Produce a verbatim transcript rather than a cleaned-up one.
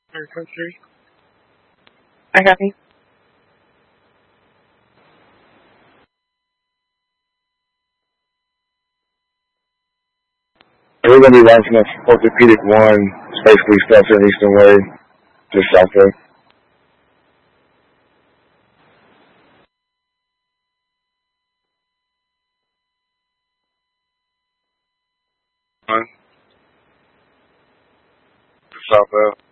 Third country. I got you. We're going to be launching a orthopedic one. It's basically Spencer Easton Way, just south of. South of.